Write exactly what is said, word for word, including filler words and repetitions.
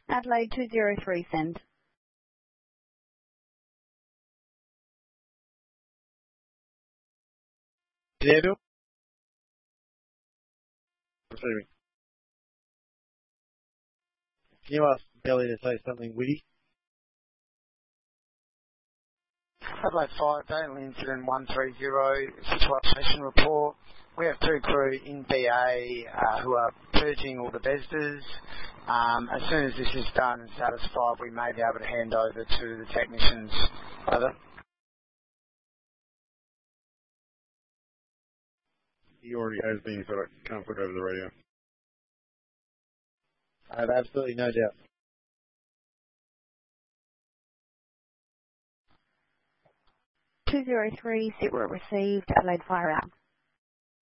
Adelaide two zero three, send. Daniel? Receiving. Can you ask Ellie to say something witty? Adelaide five, daily incident one three zero, situation report. We have two crew in B A uh, who are purging all the Besders. Um, as soon as this is done and satisfied, we may be able to hand over to the technicians. Over. He already has been, so I can't put it over the radio. I have absolutely no doubt. two zero three, sit received, Adelaide fire out.